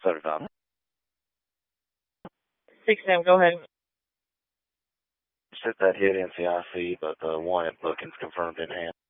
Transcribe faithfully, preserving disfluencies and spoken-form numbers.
seventy-five. six Sam, go ahead. Set that hit N C I C, but the one at booking's confirmed in hand.